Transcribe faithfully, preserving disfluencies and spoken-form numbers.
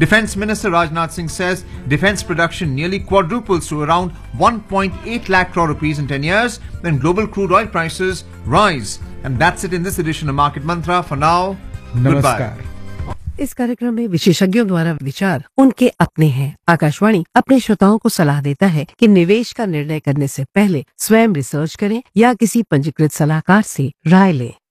Defence Minister Rajnath Singh says defence production nearly quadruples to around one point eight lakh crore rupees in ten years when global crude oil prices rise. And that's it in this edition of Market Mantra. For now, goodbye. इस कार्यक्रम में विशेषज्ञों द्वारा विचार उनके अपने हैं। आकाशवाणी अपने श्रोताओं को सलाह देता है कि निवेश का निर्णय करने से पहले स्वयं रिसर्च करें या किसी पंजीकृत सलाहकार से राय लें।